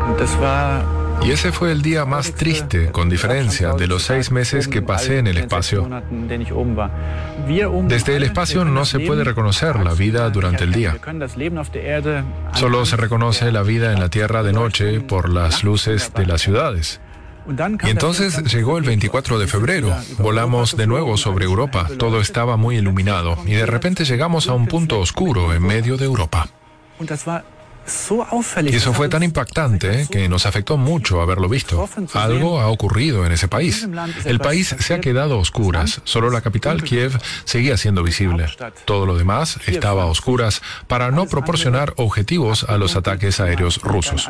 Y ese fue el día más triste, con diferencia, de los 6 meses que pasé en el espacio. Desde el espacio no se puede reconocer la vida durante el día. Solo se reconoce la vida en la Tierra de noche por las luces de las ciudades. Y entonces llegó el 24 de febrero. Volamos de nuevo sobre Europa. Todo estaba muy iluminado. Y de repente llegamos a un punto oscuro en medio de Europa. Y eso fue tan impactante que nos afectó mucho haberlo visto. Algo ha ocurrido en ese país. El país se ha quedado a oscuras. Solo la capital, Kiev, seguía siendo visible. Todo lo demás estaba a oscuras para no proporcionar objetivos a los ataques aéreos rusos.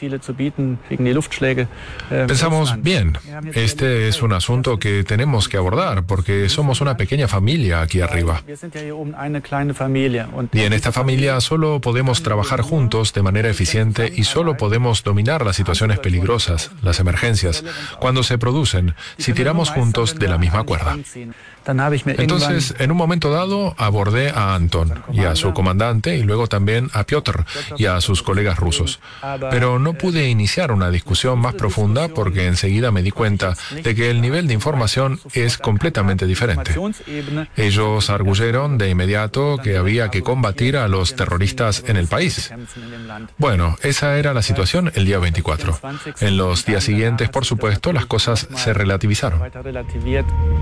Pensamos, bien, este es un asunto que tenemos que abordar porque somos una pequeña familia aquí arriba. Y en esta familia solo podemos trabajar juntos de manera eficiente y solo podemos dominar las situaciones peligrosas, las emergencias, cuando se producen, si tiramos juntos de la misma cuerda. Entonces, en un momento dado, abordé a Anton y a su comandante y luego también a Piotr y a sus colegas rusos. Pero no pude iniciar una discusión más profunda porque enseguida me di cuenta de que el nivel de información es completamente diferente. Ellos arguyeron de inmediato que había que combatir a los terroristas en el país. Bueno, esa era la situación el día 24. En los días siguientes, por supuesto, las cosas se relativizaron.